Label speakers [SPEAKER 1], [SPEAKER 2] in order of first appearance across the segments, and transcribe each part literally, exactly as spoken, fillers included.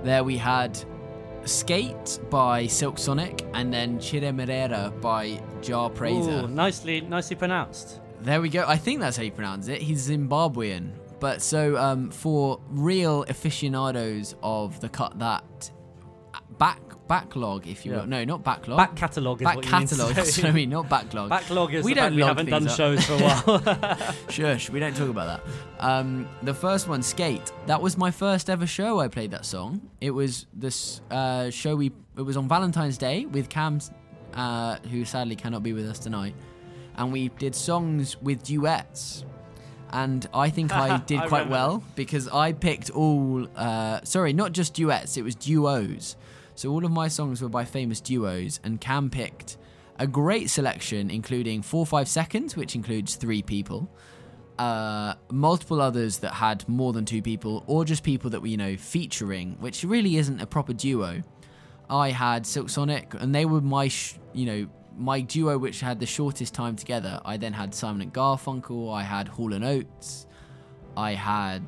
[SPEAKER 1] There we had Skate by Silk Sonic, and then Chirimerera by Jar Praiser.
[SPEAKER 2] Ooh, nicely, nicely pronounced.
[SPEAKER 1] There we go. I think that's how you pronounce it. He's Zimbabwean. But so um, for real aficionados of the cut that back backlog, if you
[SPEAKER 2] Yeah.
[SPEAKER 1] will. No, not backlog.
[SPEAKER 2] Back catalogue is
[SPEAKER 1] back
[SPEAKER 2] what
[SPEAKER 1] catalog.
[SPEAKER 2] you mean to
[SPEAKER 1] That's
[SPEAKER 2] say.
[SPEAKER 1] what I mean. Not backlog.
[SPEAKER 2] Backlog is
[SPEAKER 1] we
[SPEAKER 2] the
[SPEAKER 1] don't
[SPEAKER 2] fact we
[SPEAKER 1] log
[SPEAKER 2] haven't done
[SPEAKER 1] things up.
[SPEAKER 2] shows for a while.
[SPEAKER 1] Shush, we don't talk about that. Um, the first one, Skate. That was my first ever show. I played that song. It was this uh, show. We it was on Valentine's Day with Cam, uh, who sadly cannot be with us tonight, and we did songs with duets. And I think I did
[SPEAKER 2] I
[SPEAKER 1] quite
[SPEAKER 2] remember.
[SPEAKER 1] well because I picked all. Uh, sorry, not just duets. It was duos. So all of my songs were by famous duos, and Cam picked a great selection, including Four Five Seconds, which includes three people, uh, multiple others that had more than two people, or just people that were, you know, featuring, which really isn't a proper duo. I had Silk Sonic, and they were my, sh- you know, my duo which had the shortest time together. I then had Simon and Garfunkel. I had Hall and Oates. I had.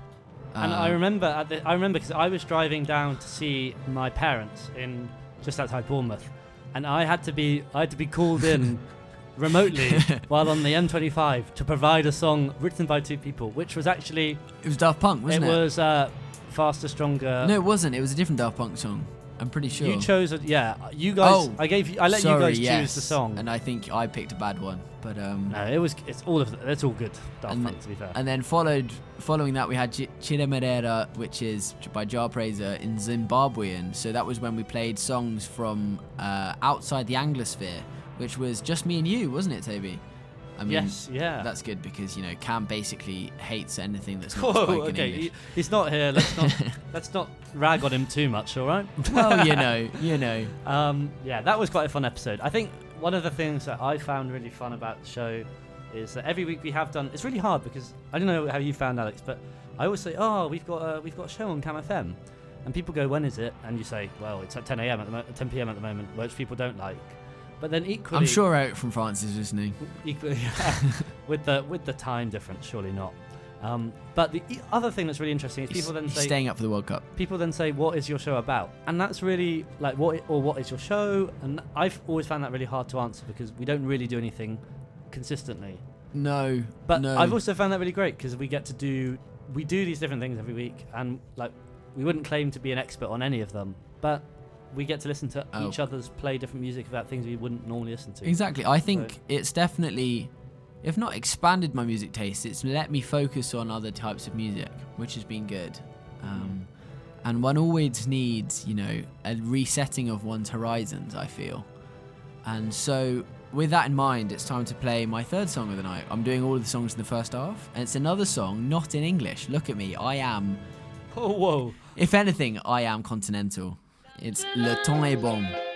[SPEAKER 2] And
[SPEAKER 1] uh,
[SPEAKER 2] I remember, at the, I remember because I was driving down to see my parents in just outside Bournemouth, and I had to be, I had to be called in remotely while on the M twenty-five to provide a song written by two people, which was actually
[SPEAKER 1] It was Daft Punk, wasn't
[SPEAKER 2] it
[SPEAKER 1] it?
[SPEAKER 2] was uh, Faster, Stronger.
[SPEAKER 1] No, it wasn't. It was a different Daft Punk song. I'm pretty sure.
[SPEAKER 2] You chose it, yeah. You guys,
[SPEAKER 1] Oh,
[SPEAKER 2] I gave you, I let
[SPEAKER 1] Sorry,
[SPEAKER 2] you guys
[SPEAKER 1] yes.
[SPEAKER 2] choose the song.
[SPEAKER 1] And I think I picked a bad one. But um,
[SPEAKER 2] No, it was, it's all of, it's all good. Daft
[SPEAKER 1] And-
[SPEAKER 2] Punk, to be fair.
[SPEAKER 1] and then followed, following that, we had Ch- Chirimerera, which is by Jar Praiser in Zimbabwean. So that was when we played songs from uh, outside the Anglosphere, which was just me and you, wasn't it, Toby? I mean,
[SPEAKER 2] Yes, yeah.
[SPEAKER 1] That's good because, you know, Cam basically hates anything that's not
[SPEAKER 2] Whoa,
[SPEAKER 1] spoken
[SPEAKER 2] okay,
[SPEAKER 1] English.
[SPEAKER 2] he, he's not here. Let's not, let's not rag on him too much, all right?
[SPEAKER 1] Well, you know, you know.
[SPEAKER 2] Um, yeah, that was quite a fun episode. I think one of the things that I found really fun about the show is that every week we have done. It's really hard because I don't know how you found, Alex, but I always say, "Oh, we've got a we've got a show on Cam F M," and people go, "When is it?" And you say, "Well, it's at ten a.m. at the mo- ten p.m. at the moment," which people don't like. But then equally,
[SPEAKER 1] I'm sure Eric from France is listening.
[SPEAKER 2] equally with the with the time difference, surely not. Um, but the e- other thing that's really interesting is
[SPEAKER 1] He's,
[SPEAKER 2] people then
[SPEAKER 1] he's
[SPEAKER 2] say,
[SPEAKER 1] staying up for the World Cup.
[SPEAKER 2] people then say, what is your show about? And that's really like what or what is your show? And I've always found that really hard to answer because we don't really do anything consistently.
[SPEAKER 1] No,
[SPEAKER 2] But
[SPEAKER 1] no.
[SPEAKER 2] I've also found that really great because we get to do we do these different things every week, and like we wouldn't claim to be an expert on any of them, but we get to listen to
[SPEAKER 1] Oh.
[SPEAKER 2] each other's play different music about things we wouldn't normally listen to.
[SPEAKER 1] Exactly. I think
[SPEAKER 2] So-
[SPEAKER 1] it's definitely, if not expanded my music taste, it's let me focus on other types of music, which has been good. Um, and one always needs, you know, a resetting of one's horizons, I feel. And so, with that in mind, it's time to play my third song of the night. I'm doing all of the songs in the first half, and it's another song not in English. Look at me. I am,
[SPEAKER 2] Oh, whoa.
[SPEAKER 1] if anything, I am continental. It's Le Temps est bon.